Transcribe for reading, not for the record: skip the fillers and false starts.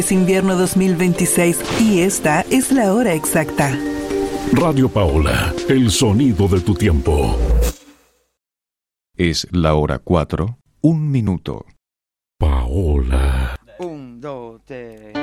Es invierno 2026 y esta es la hora exacta. Radio Paola, el sonido de tu tiempo. Es la hora 4, 1 minuto. Paola. 1, 2, 3.